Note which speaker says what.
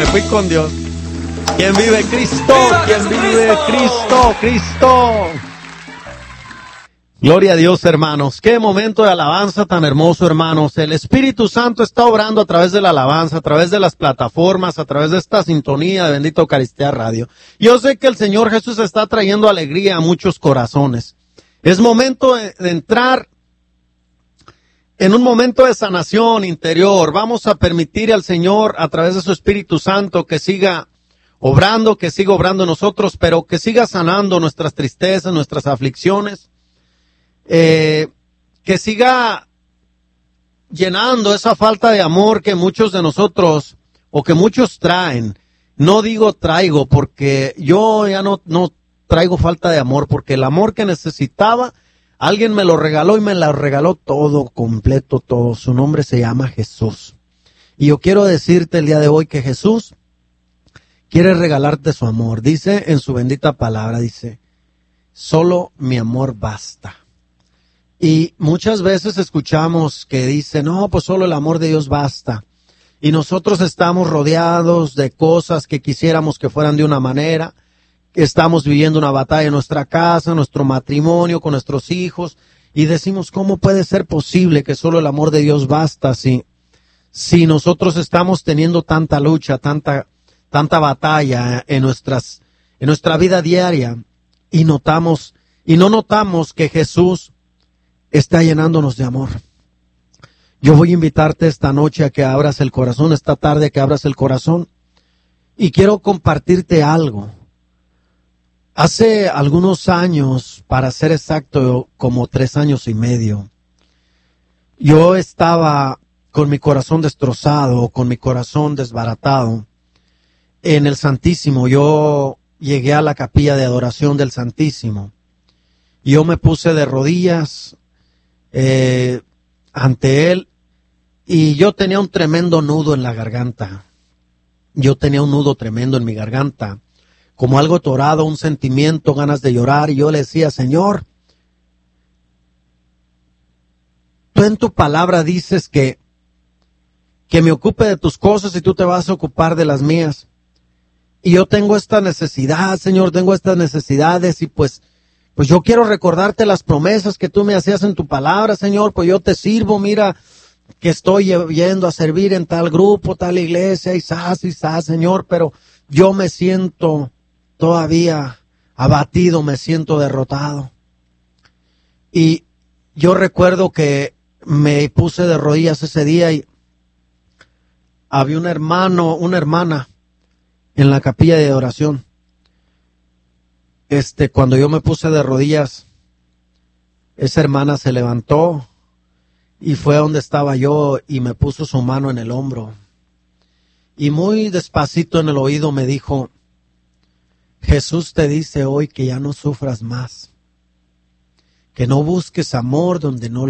Speaker 1: me fui con Dios. ¿Quién vive? Cristo. ¿Quién vive? Cristo, Cristo. Gloria a Dios, hermanos. Qué momento de alabanza tan hermoso, hermanos. El Espíritu Santo está obrando a través de la alabanza, a través de las plataformas, a través de esta sintonía de Bendita Eucaristía Radio. Yo sé que el Señor Jesús está trayendo alegría a muchos corazones. Es momento de entrar en un momento de sanación interior. Vamos a permitir al Señor, a través de su Espíritu Santo, que siga obrando en nosotros, pero que siga sanando nuestras tristezas, nuestras aflicciones. Que siga llenando esa falta de amor que muchos de nosotros, o que muchos traen. No digo traigo, porque yo ya no traigo falta de amor, porque el amor que necesitaba, alguien me lo regaló y me lo regaló todo, completo, todo. Su nombre se llama Jesús. Y yo quiero decirte el día de hoy que Jesús quiere regalarte su amor. Dice en su bendita palabra, dice, solo mi amor basta. Y muchas veces escuchamos que dice, no, pues solo el amor de Dios basta. Y nosotros estamos rodeados de cosas que quisiéramos que fueran de una manera. Estamos viviendo una batalla en nuestra casa, en nuestro matrimonio, con nuestros hijos, y decimos, ¿cómo puede ser posible que solo el amor de Dios basta si nosotros estamos teniendo tanta lucha, tanta batalla en nuestra vida diaria, y no notamos que Jesús está llenándonos de amor? Yo voy a invitarte esta noche a que abras el corazón, esta tarde a que abras el corazón, y quiero compartirte algo. Hace algunos años, para ser exacto, como 3 años y medio, yo estaba con mi corazón destrozado, con mi corazón desbaratado, en el Santísimo. Yo llegué a la capilla de adoración del Santísimo. Yo me puse de rodillas ante Él, y yo tenía un tremendo nudo en la garganta. Yo tenía un nudo tremendo en mi garganta, como algo atorado, un sentimiento, ganas de llorar, y yo le decía, Señor, tú en tu palabra dices que me ocupe de tus cosas y tú te vas a ocupar de las mías. Y yo tengo esta necesidad, Señor, tengo estas necesidades, y pues yo quiero recordarte las promesas que tú me hacías en tu palabra, Señor. Pues yo te sirvo, mira, que estoy yendo a servir en tal grupo, tal iglesia, y Señor, pero yo me siento todavía abatido, me siento derrotado. Y yo recuerdo que me puse de rodillas ese día, y había una hermana en la capilla de oración. Cuando yo me puse de rodillas, esa hermana se levantó y fue a donde estaba yo y me puso su mano en el hombro. Y muy despacito en el oído me dijo, Jesús te dice hoy que ya no sufras más, que no busques amor donde no